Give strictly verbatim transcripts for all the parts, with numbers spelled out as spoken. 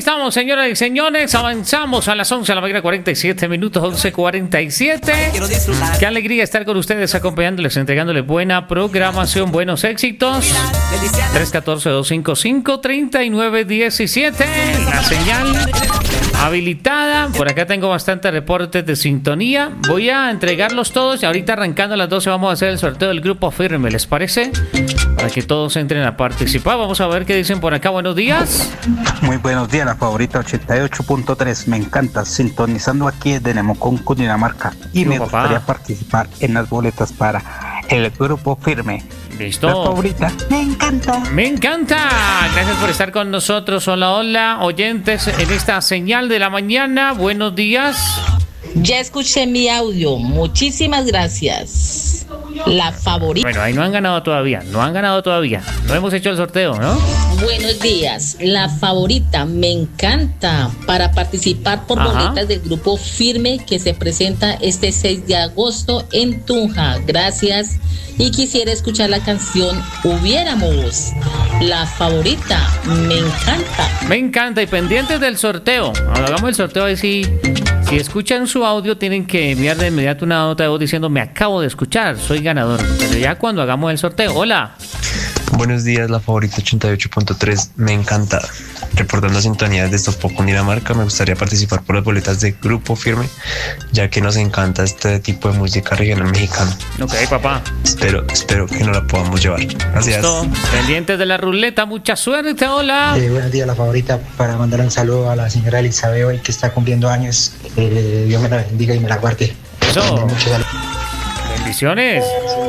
estamos, señoras y señores. Avanzamos a las once de la mañana, cuarenta y siete minutos, once cuarenta y siete. Qué alegría estar con ustedes, acompañándoles, entregándoles buena programación, buenos éxitos. tres uno cuatro, dos cinco cinco, tres nueve uno siete. La señal habilitada. Por acá tengo bastantes reportes de sintonía. Voy a entregarlos todos y ahorita arrancando a las doce vamos a hacer el sorteo del grupo firme, ¿les parece? Para que todos entren a participar. Vamos a ver qué dicen por acá. Buenos días. Muy buenos días, la favorita ochenta y ocho punto tres. Me encanta, sintonizando aquí desde Nemocón, Cundinamarca. Y no, me papá. gustaría participar en las boletas para el grupo firme. Listo. La favorita. Me encanta. Me encanta. Gracias por estar con nosotros. Hola, hola, oyentes en esta señal de la mañana. Buenos días. Ya escuché mi audio. Muchísimas gracias. La favorita. Bueno, ahí no han ganado todavía. No han ganado todavía. No hemos hecho el sorteo, ¿no? Buenos días. La favorita. Me encanta. Para participar por Ajá. boletas del grupo firme que se presenta este seis de agosto en Tunja. Gracias. Y quisiera escuchar la canción Hubiéramos. La favorita. Me encanta. Me encanta. Y pendientes del sorteo. Ahora hagamos el sorteo ahí sí. Si escuchan su audio, tienen que enviar de inmediato una nota de voz diciendo: me acabo de escuchar, soy ganador. Pero ya cuando hagamos el sorteo. Hola. Buenos días, la favorita ochenta y ocho punto tres. Me encanta. Reportando sintonía desde Sopó, Cundinamarca. Me gustaría participar por las boletas de Grupo Firme, ya que nos encanta este tipo de música regional mexicana. Ok, papá. Espero, espero que nos la podamos llevar. Gracias. Listo. Pendientes de la ruleta. Mucha suerte. Hola. Eh, buenos días, la favorita, para mandar un saludo a la señora Elizabeth hoy que está cumpliendo años. Eh, Dios me la bendiga y me la guarde. Eso. Muchas Bendiciones.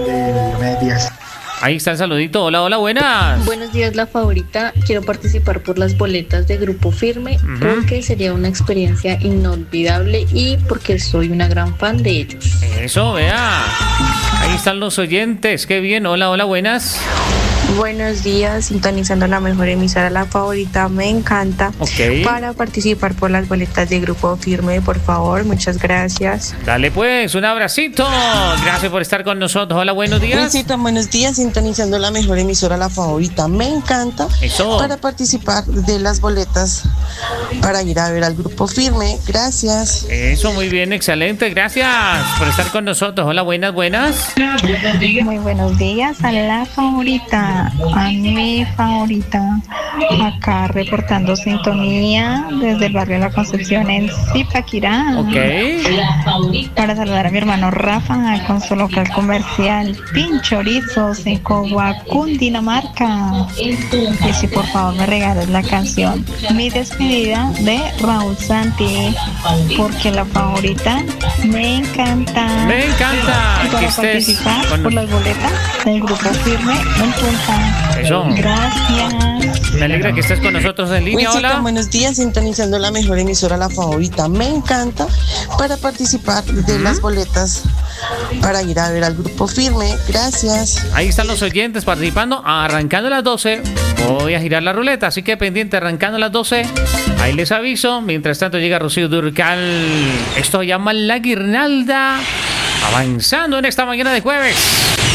Buenos días. Ahí está el saludito. Hola, hola, buenas. Buenos días, la favorita. Quiero participar por las boletas de Grupo Firme Uh-huh. porque sería una experiencia inolvidable y porque soy una gran fan de ellos. Eso, vea. Ahí están los oyentes. Qué bien. Hola, hola, buenas. Buenos días, sintonizando la mejor emisora, la favorita, me encanta. Ok. Para participar por las boletas de Grupo Firme, por favor, muchas gracias. Dale pues, un abracito. Gracias por estar con nosotros. Hola, buenos días. Luisita, buenos días, sintonizando la mejor emisora, la favorita, me encanta. Eso. Para participar de las boletas para ir a ver al Grupo Firme, gracias. Eso, muy bien, excelente. Gracias por estar con nosotros. Hola, buenas, buenas. Muy buenos días a la favorita, a mi favorita, acá reportando sintonía desde el barrio de la Concepción en Zipaquirá. Ok. Para saludar a mi hermano Rafa con su local comercial Pinchorizos en Cogua, Cundinamarca. Y si por favor me regalas la canción Mi despedida de Raúl Santi, porque la favorita me encanta. Me encanta Y para que estés participar con- por las boletas del Grupo Firme en Punta. Eso. Gracias. Me alegra que estés con nosotros en línea. Luisita, Hola. buenos días, sintonizando la mejor emisora, la favorita, me encanta. Para participar de las boletas para ir a ver al Grupo Firme, gracias. Ahí están los oyentes participando. Arrancando a las doce, voy a girar la ruleta. Así que pendiente, arrancando a las doce. Ahí les aviso. Mientras tanto llega Rocío Durcal. Esto se llama La Guirnalda. Avanzando en esta mañana de jueves.